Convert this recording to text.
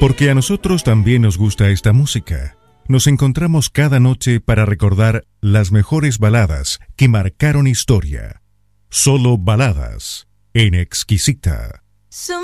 Porque a nosotros también nos gusta esta música. Nos encontramos cada noche para recordar las mejores baladas que marcaron historia. Solo baladas en Exquisita.